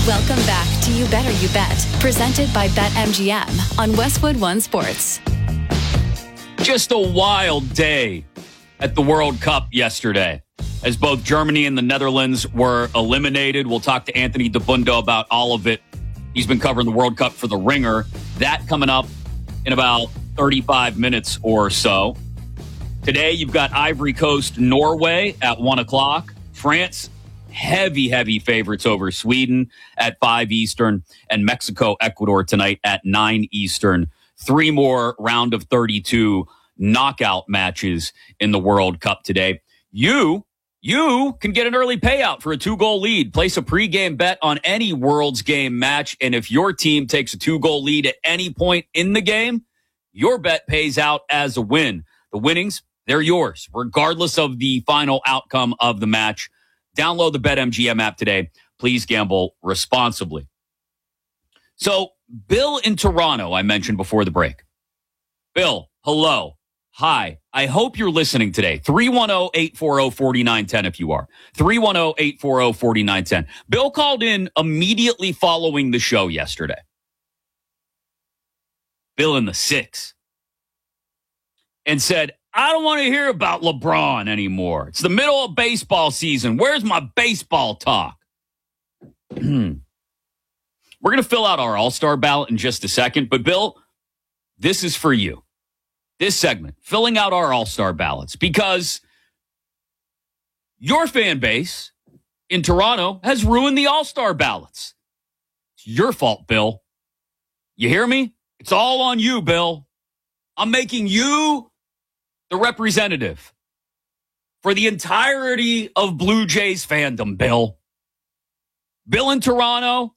Welcome back to You Better You Bet, presented by BetMGM on Westwood One Sports. Just a wild day at the World Cup yesterday, as both Germany and the Netherlands were eliminated. We'll talk to Anthony Dabbundo about all of it. He's been covering the World Cup for The Ringer. That coming up in about 35 minutes or so. Today, you've got Ivory Coast, Norway at 1 o'clock. France, heavy favorites over Sweden at 5 Eastern. And Mexico, Ecuador tonight at 9 Eastern. 3 more round of 32 knockout matches in the World Cup today. You can get an early payout for a 2-goal lead. Place a pregame bet on any World's Game match, and if your team takes a 2-goal lead at any point in the game, your bet pays out as a win. The winnings, they're yours, regardless of the final outcome of the match. Download the BetMGM app today. Please gamble responsibly. So, Bill in Toronto, I mentioned before the break. Bill, hello. Hi. I hope you're listening today. 310-840-4910 if you are. 310-840-4910. Bill called in immediately following the show yesterday. Bill in the 6. And said, I don't want to hear about LeBron anymore. It's the middle of baseball season. Where's my baseball talk? We're going to fill out our All-Star ballot in just a second. But, Bill, this is for you. This segment, filling out our All-Star ballots, because your fan base in Toronto has ruined the All-Star ballots. It's your fault, Bill. You hear me? It's all on you, Bill. I'm making you the representative for the entirety of Blue Jays fandom, Bill. Bill in Toronto,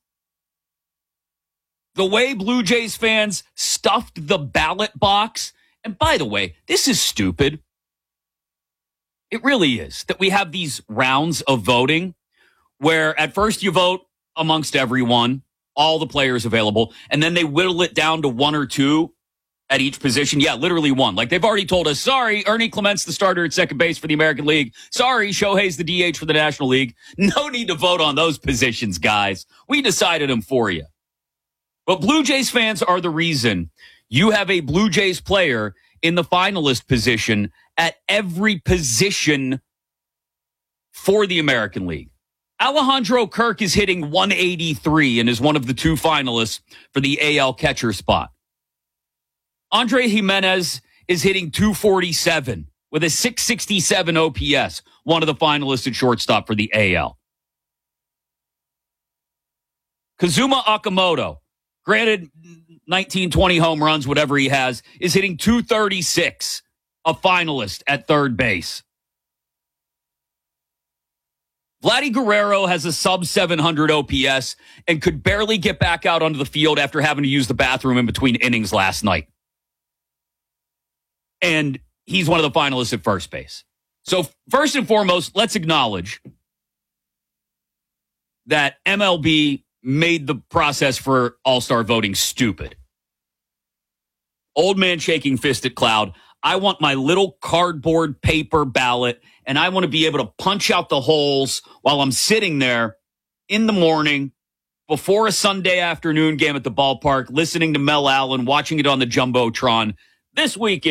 the way Blue Jays fans stuffed the ballot box. And by the way, this is stupid. It really is, that we have these rounds of voting where at first you vote amongst everyone, all the players available, and then they whittle it down to 1 or 2 at each position. Yeah, literally 1. Like they've already told us, sorry, Ernie Clement's the starter at second base for the American League. Sorry, Shohei's the DH for the National League. No need to vote on those positions, guys. We decided them for you. But Blue Jays fans are the reason you have a Blue Jays player in the finalist position at every position for the American League. Alejandro Kirk is hitting 183 and is one of the 2 finalists for the AL catcher spot. Andre Jimenez is hitting 247 with a 667 OPS, one of the finalists at shortstop for the AL. Kazuma Okamoto, granted 19, 20 home runs, whatever he has, is hitting 236, a finalist at third base. Vladdy Guerrero has a sub-700 OPS and could barely get back out onto the field after having to use the bathroom in between innings last night. And he's one of the finalists at first base. So first and foremost, let's acknowledge that MLB made the process for all-star voting stupid. Old man shaking fist at cloud. I want my little cardboard paper ballot, and I want to be able to punch out the holes while I'm sitting there in the morning before a Sunday afternoon game at the ballpark, listening to Mel Allen, watching it on the Jumbotron this weekend.